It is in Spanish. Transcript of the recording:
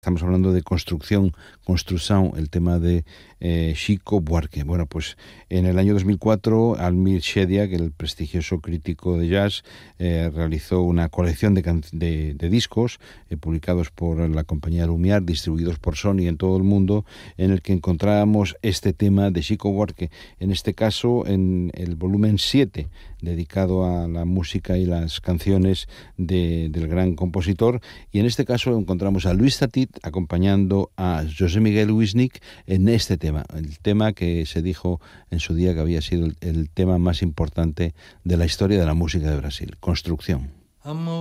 Estamos hablando de construcción, el tema de Chico Buarque. Bueno, pues en el año 2004, Almir Shediak, el prestigioso crítico de jazz, realizó una colección de discos publicados por la compañía Lumiar, distribuidos por Sony en todo el mundo, en el que encontrábamos este tema de Chico Buarque, en este caso en el volumen 7, dedicado a la música y las canciones del gran compositor, y en este caso encontramos a Luis Satit acompañando a José Miguel Wisnik en este tema, el tema que se dijo en su día que había sido el tema más importante de la historia de la música de Brasil, Construcción.